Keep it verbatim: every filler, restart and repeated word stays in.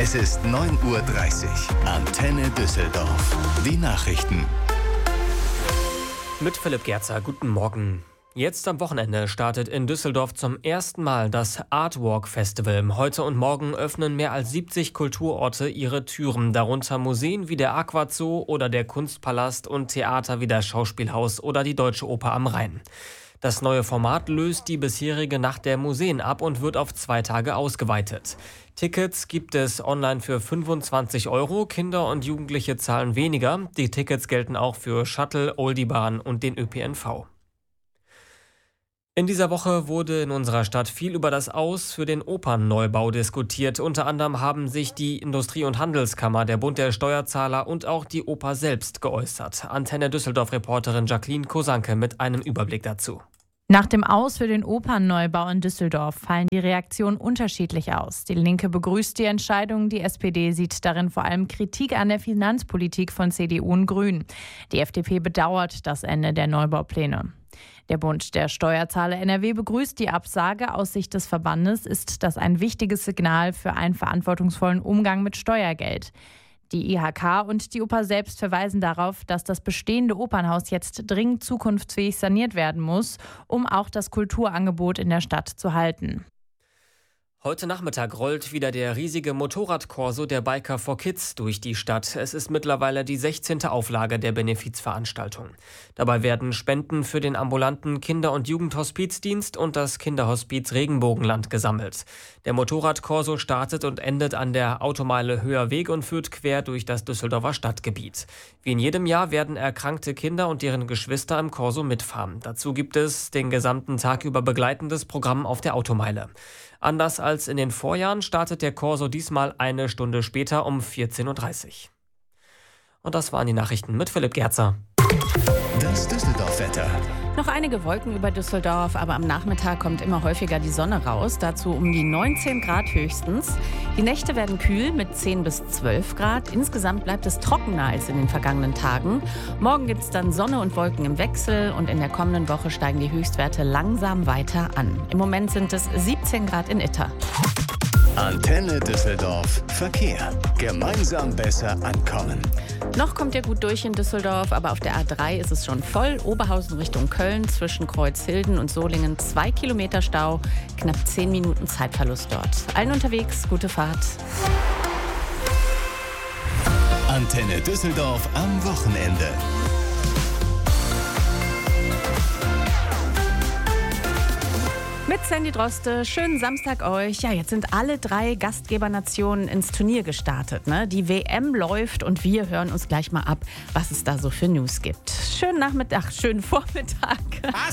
Es ist neun Uhr dreißig. Antenne Düsseldorf. Die Nachrichten. Mit Philipp Gerzer, guten Morgen. Jetzt am Wochenende startet in Düsseldorf zum ersten Mal das Artwalk Festival. Heute und morgen öffnen mehr als siebzig Kulturorte ihre Türen, darunter Museen wie der Aquazoo oder der Kunstpalast und Theater wie das Schauspielhaus oder die Deutsche Oper am Rhein. Das neue Format löst die bisherige Nacht der Museen ab und wird auf zwei Tage ausgeweitet. Tickets gibt es online für fünfundzwanzig Euro, Kinder und Jugendliche zahlen weniger. Die Tickets gelten auch für Shuttle, Oldie-Bahn und den Ö P N V. In dieser Woche wurde in unserer Stadt viel über das Aus für den Opernneubau diskutiert. Unter anderem haben sich die Industrie- und Handelskammer, der Bund der Steuerzahler und auch die Oper selbst geäußert. Antenne Düsseldorf-Reporterin Jacqueline Kosanke mit einem Überblick dazu. Nach dem Aus für den Opernneubau in Düsseldorf fallen die Reaktionen unterschiedlich aus. Die Linke begrüßt die Entscheidung, die S P D sieht darin vor allem Kritik an der Finanzpolitik von C D U und Grünen. Die F D P bedauert das Ende der Neubaupläne. Der Bund der Steuerzahler N R W begrüßt die Absage. Aus Sicht des Verbandes ist das ein wichtiges Signal für einen verantwortungsvollen Umgang mit Steuergeld. Die I H K und die Oper selbst verweisen darauf, dass das bestehende Opernhaus jetzt dringend zukunftsfähig saniert werden muss, um auch das Kulturangebot in der Stadt zu halten. Heute Nachmittag rollt wieder der riesige Motorradkorso der Biker for Kids durch die Stadt. Es ist mittlerweile die sechzehnte Auflage der Benefizveranstaltung. Dabei werden Spenden für den ambulanten Kinder- und Jugendhospizdienst und das Kinderhospiz Regenbogenland gesammelt. Der Motorradkorso startet und endet an der Automeile Höher Weg und führt quer durch das Düsseldorfer Stadtgebiet. Wie in jedem Jahr werden erkrankte Kinder und deren Geschwister im Korso mitfahren. Dazu gibt es den gesamten Tag über begleitendes Programm auf der Automeile. Anders als in den Vorjahren startet der Korso diesmal eine Stunde später um vierzehn Uhr dreißig. Und das waren die Nachrichten mit Philipp Gerzer. Das Düsseldorf-Wetter. Noch einige Wolken über Düsseldorf, aber am Nachmittag kommt immer häufiger die Sonne raus. Dazu um die neunzehn Grad höchstens. Die Nächte werden kühl mit zehn bis zwölf Grad. Insgesamt bleibt es trockener als in den vergangenen Tagen. Morgen gibt es dann Sonne und Wolken im Wechsel und in der kommenden Woche steigen die Höchstwerte langsam weiter an. Im Moment sind es siebzehn Grad in Itter. Antenne Düsseldorf. Verkehr. Gemeinsam besser ankommen. Noch kommt ihr gut durch in Düsseldorf, aber auf der A drei ist es schon voll. Oberhausen Richtung Köln zwischen Kreuzhilden und Solingen zwei Kilometer Stau, knapp zehn Minuten Zeitverlust dort. Allen unterwegs, gute Fahrt. Antenne Düsseldorf am Wochenende. Mit Sandy Droste, schönen Samstag euch. Ja, jetzt sind alle drei Gastgebernationen ins Turnier gestartet. Ne? Die W M läuft und wir hören uns gleich mal ab, was es da so für News gibt. Schönen Nachmittag, schönen Vormittag. Was?